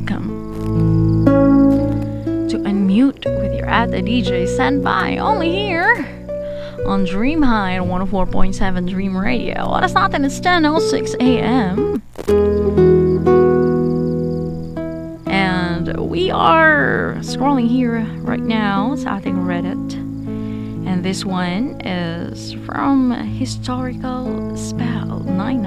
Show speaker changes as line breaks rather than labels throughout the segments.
welcome to Unmute with your Ate DJ Standby, only here on Dream High 104.7 Dream Radio. Oras natin is 10:06 a.m. And we are scrolling here right now sa ating Reddit. And this one is from Historical Spell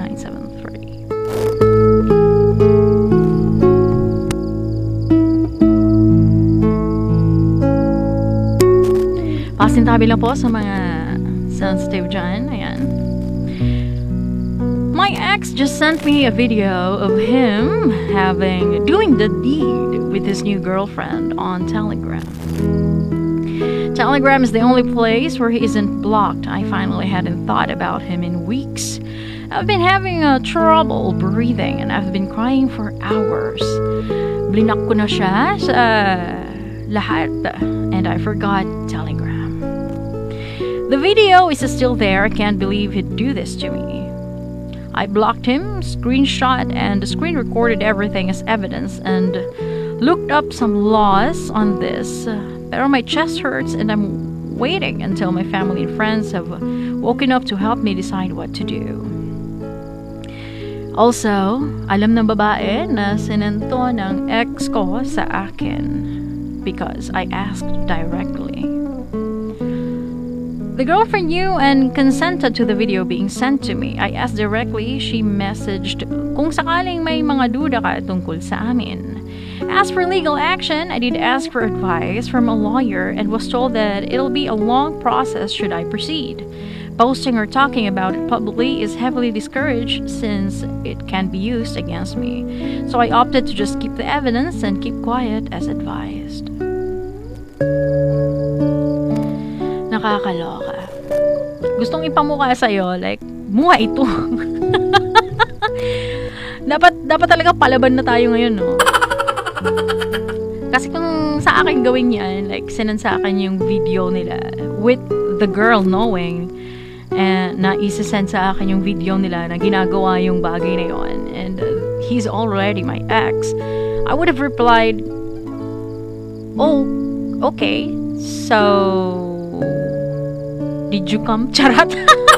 9973. Pasintabi lang po sa mga sensitive dyan. Ayan. My ex just sent me a video of him doing the deed with his new girlfriend on Telegram. Telegram is the only place where he isn't blocked. I finally hadn't thought about him in weeks. I've been having trouble breathing and I've been crying for hours. Blinak ko na siya sa lahat and I forgot Telegram. The video is still there. I can't believe he'd do this to me. I blocked him, screenshot and screen recorded everything as evidence and looked up some laws on this. Pero my chest hurts and I'm waiting until my family and friends have woken up to help me decide what to do. Also, alam ng babae na sinento ng ex ko sa akin because I asked directly. The girlfriend knew and consented to the video being sent to me. I asked directly, she messaged kung sakaling may mga duda ka tungkol sa amin. As for legal action, I did ask for advice from a lawyer and was told that it'll be a long process should I proceed. Posting or talking about it publicly is heavily discouraged since it can be used against me. So I opted to just keep the evidence and keep quiet as advised. Nakakaloka. Gustong ipamukha sa'yo, like, mukha ito. dapat talaga palaban na tayo ngayon, no? Kasi kung sa akin gawin yan, like, sinend sa akin yung video nila with the girl knowing na isa-send sa akin yung video nila na ginagawa yung bagay na yon and he's already my ex, I would have replied, oh, okay, so did you come? Charat.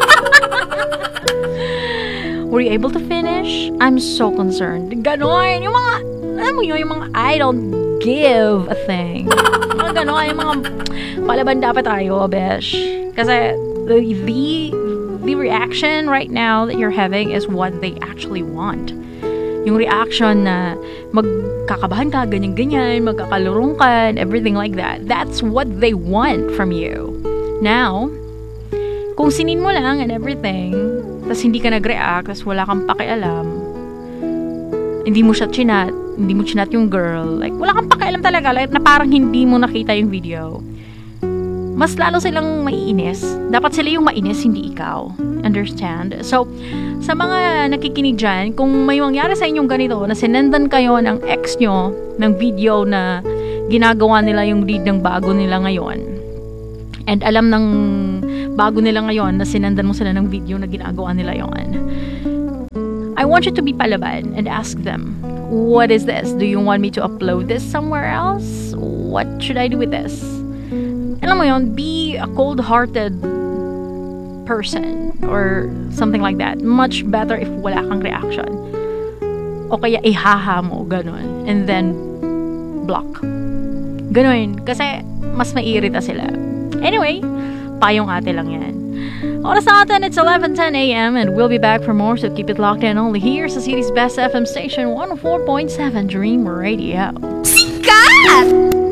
Were you able to finish? I'm so concerned. Ganon, yung mga, alam mo yun, yung mga I don't give a thing. Mga ganon, yung mga palaban dapat tayo, besh. Kasi the reaction right now that you're having is what they actually want. Yung reaction na magkakabahan ka, ganyan-ganyan, magkakalurong ka, and everything like that. That's what they want from you. Now, kung sinin mo lang and everything, tas hindi ka nag-react, tas wala kang pakialam, hindi mo chinat yung girl, like, wala kang pakialam talaga, like, na parang hindi mo nakita yung video, mas lalo silang maiinis. Dapat sila yung mainis, hindi ikaw. Understand? So, sa mga nakikinig dyan, kung may mangyari sa inyong ganito, na sinendan kayo ng ex nyo, ng video na ginagawa nila yung lead ng bago nila ngayon, and alam ng bago nila ngayon na sinendan mo sila ng video na ginagawa nila yon, I want you to be palaban and ask them, what is this? Do you want me to upload this somewhere else? What should I do with this? Alam mo yon, be a cold-hearted person or something like that. Much better if wala kang reaction. O kaya ihaha mo, ganun. And then, block. Ganun. Kasi, mas maiirita sila. Anyway, payong ate lang yan. Oras natin, it's 11:10 a.m. and we'll be back for more, so keep it locked in only here sa city's best FM station, 104.7 Dream Radio.
Sikat!